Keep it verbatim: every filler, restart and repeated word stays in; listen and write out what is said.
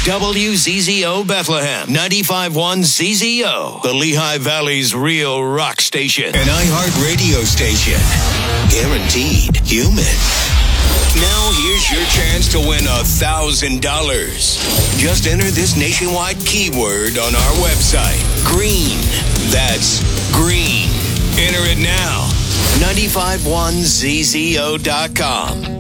W Z Z O Bethlehem, ninety-five point one Z Z O, the Lehigh Valley's real rock station. An iHeart radio station. Guaranteed human. Now here's your chance to win a thousand dollars. Just enter this nationwide keyword on our website. Green. That's green. Enter it now. ninety-five point one Z Z O dot com.